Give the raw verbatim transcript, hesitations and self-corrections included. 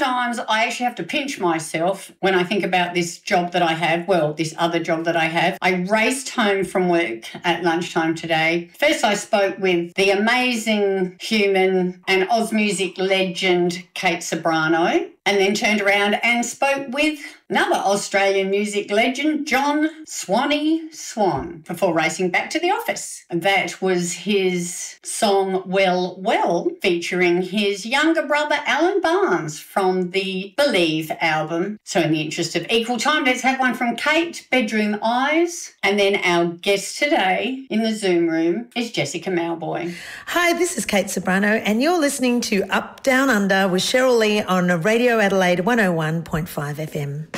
sometimes I actually have to pinch myself when I think about this job that I have, well, this other job that I have. I raced home from work at lunchtime today. First, I spoke with the amazing human and Oz music legend, Kate Ceberano, and then turned around and spoke with another Australian music legend, John Swanee Swan, before racing back to the office. That was his song Well, Well, featuring his younger brother, Alan Barnes, from the Believe album. So in the interest of equal time, let's have one from Kate, Bedroom Eyes. And then our guest today in the Zoom room is Jessica Mauboy. Hi, this is Kate Ceberano, and you're listening to Up, Down, Under with Cheryl Lee on Radio Adelaide one oh one point five F M.